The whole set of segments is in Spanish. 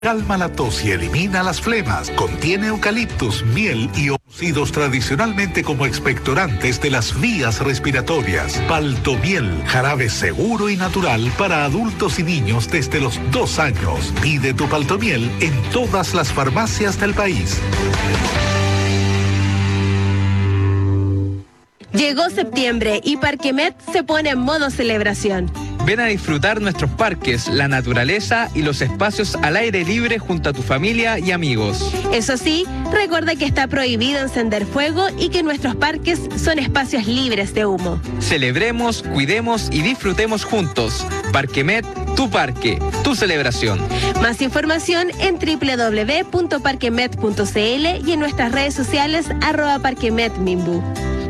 Calma la tos y elimina las flemas. Contiene eucaliptus, miel y óxidos tradicionalmente como expectorantes de las vías respiratorias. Paltomiel, jarabe seguro y natural para adultos y niños desde los 2 años. Pide tu Paltomiel en todas las farmacias del país. Llegó septiembre y Parquemet se pone en modo celebración. Ven a disfrutar nuestros parques, la naturaleza y los espacios al aire libre junto a tu familia y amigos. Eso sí, recuerda que está prohibido encender fuego y que nuestros parques son espacios libres de humo. Celebremos, cuidemos y disfrutemos juntos. Parquemet, tu parque, tu celebración. Más información en www.parquemet.cl y en nuestras redes sociales @parquemetminbu.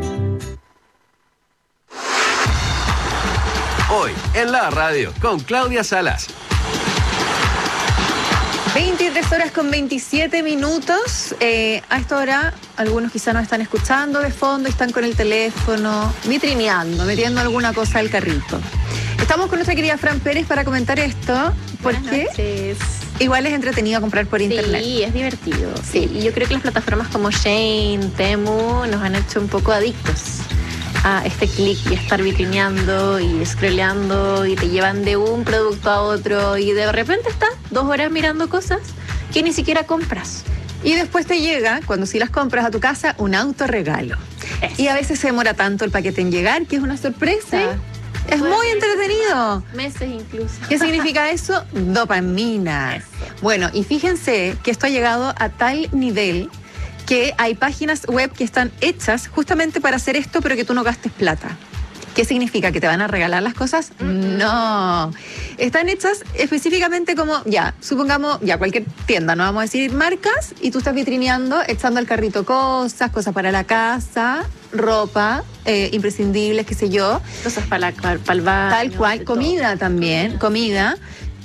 Hoy en la radio con Claudia Salas. 23:27. A esta hora, algunos quizá nos están escuchando de fondo, están con el teléfono, vitrineando, metiendo alguna cosa al carrito. Estamos con nuestra querida Fran Pérez para comentar esto, porque igual es entretenido comprar por internet. Sí, es divertido. Sí. Y yo creo que las plataformas como Shein, Temu, nos han hecho un poco adictos a este clic y estar vitrineando y scrolleando y te llevan de un producto a otro y de repente estás 2 horas mirando cosas que ni siquiera compras. Y después te llega, cuando sí las compras a tu casa, un autorregalo. Y a veces se demora tanto el paquete en llegar que es una sorpresa. Sí. Es muy entretenido. Meses incluso. ¿Qué significa eso? Dopamina. Eso. Bueno, y fíjense que esto ha llegado a tal nivel que hay páginas web que están hechas justamente para hacer esto, pero que tú no gastes plata. ¿Qué significa? ¿Que te van a regalar las cosas? No. Están hechas específicamente como, supongamos, cualquier tienda, no vamos a decir marcas, y tú estás vitrineando, echando al carrito cosas para la casa, ropa, imprescindibles, qué sé yo. Cosas para el baño. Tal cual, comida también, comida.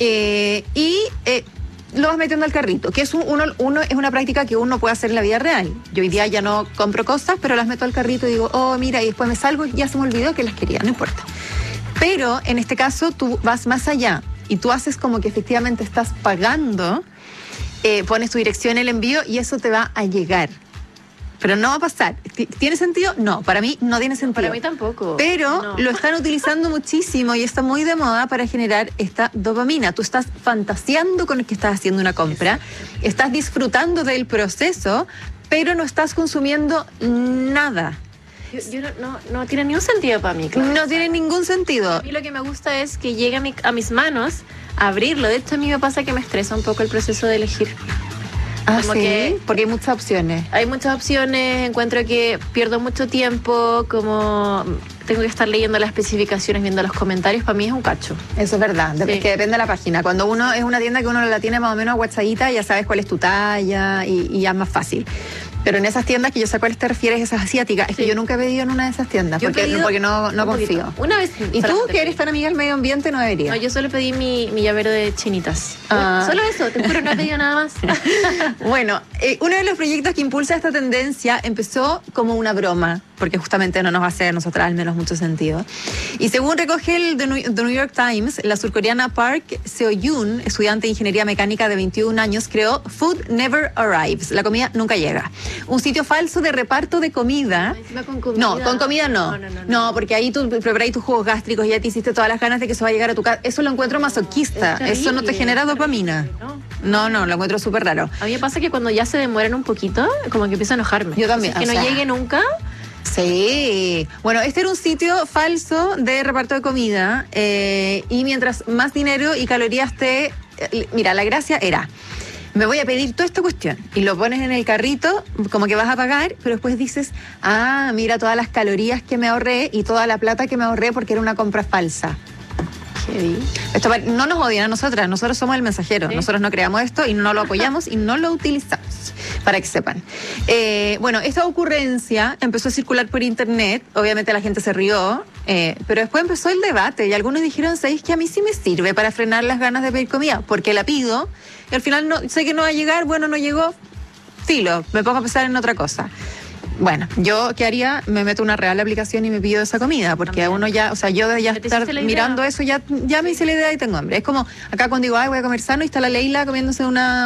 Lo vas metiendo al carrito, que es es una práctica que uno puede hacer en la vida real. Yo hoy día ya no compro cosas, pero las meto al carrito y digo, oh, mira, y después me salgo y ya se me olvidó que las quería, no importa. Pero en este caso tú vas más allá y tú haces como que efectivamente estás pagando, pones tu dirección en el envío y eso te va a llegar. Pero no va a pasar. ¿Tiene sentido? No, para mí no tiene sentido. Para mí tampoco. Pero no. Lo están utilizando muchísimo y está muy de moda para generar esta dopamina. Tú estás fantaseando con el que estás haciendo una compra, estás disfrutando del proceso, pero no estás consumiendo nada. No tiene ni un sentido para mí, claro. No tiene ningún sentido. A mí lo que me gusta es que llegue a mis manos abrirlo. De hecho, a mí me pasa que me estresa un poco el proceso de elegir. Como que porque hay muchas opciones. Hay muchas opciones, encuentro que pierdo mucho tiempo, como tengo que estar leyendo las especificaciones, viendo los comentarios, para mí es un cacho. Eso es verdad, Sí. es que depende de la página. Cuando uno es una tienda que uno la tiene más o menos aguachadita, ya sabes cuál es tu talla y ya es más fácil. Pero en esas tiendas que yo sé a cuáles te refieres, esas asiáticas, es que yo nunca he pedido en una de esas tiendas, porque no confío. Una vez. Y tú, que eres tan amiga del medio ambiente, no deberías. No, yo solo pedí mi llavero de chinitas. Solo eso, te juro, no he pedido nada más. Bueno, uno de los proyectos que impulsa esta tendencia empezó como una broma, porque justamente no nos va a hacer a nosotras al menos mucho sentido. Y según recoge el The New York Times, la surcoreana Park Seo-yoon, estudiante de ingeniería mecánica de 21 años, creó Food Never Arrives, la comida nunca llega. Un sitio falso de reparto de comida. Con comida. No, con comida no. No, porque ahí tú preparas tus jugos gástricos y ya te hiciste todas las ganas de que eso va a llegar a tu casa. Eso lo encuentro masoquista. Eso no te genera dopamina. No, lo encuentro súper raro. A mí me pasa que cuando ya se demoran un poquito, como que empiezo a enojarme. Yo también. Que no llegue nunca. Sí. Bueno, este era un sitio falso de reparto de comida y mientras más dinero y calorías mira, la gracia era, me voy a pedir toda esta cuestión y lo pones en el carrito como que vas a pagar, pero después dices, mira todas las calorías que me ahorré y toda la plata que me ahorré porque era una compra falsa. Esto no nos odian a nosotros somos el mensajero. ¿Sí? Nosotros no creamos esto y no lo apoyamos y no lo utilizamos, para que sepan. Bueno, esta ocurrencia empezó a circular por internet, obviamente la gente se rió, pero después empezó el debate y algunos dijeron, ¿sabéis que a mí sí me sirve para frenar las ganas de pedir comida? Porque la pido y al final sé que no va a llegar, bueno, no llegó, filo, me pongo a pensar en otra cosa. Bueno, yo, ¿qué haría? Me meto una real aplicación y me pido esa comida, porque a uno ya, o sea, yo de ya ¿Ya te estar hiciste la idea? mirando eso, ya me hice la idea y tengo hambre. Es como acá cuando digo, ay, voy a comer sano y está la Leila comiéndose una